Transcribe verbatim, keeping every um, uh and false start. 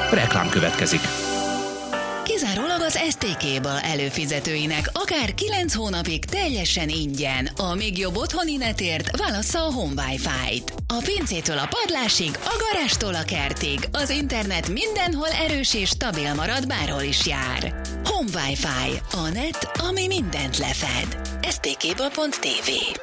Reklám következik. Kizárólag az es té ká-ből előfizetőinek akár kilenc hónapig teljesen ingyen. A még jobb otthoni netért válassza a Home Wi-Fi-t. A pincétől a padlásig, a garástól a kertig, az internet mindenhol erős és stabil marad, bárhol is jár. Home Wi-Fi, a net, ami mindent lefed. es té ká bé pont té vé